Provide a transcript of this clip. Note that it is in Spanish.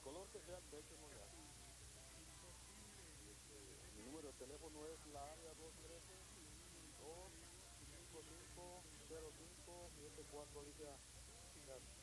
color que sea el techo no le hace. Mi número de teléfono es la área 213-255-0574, Alicia.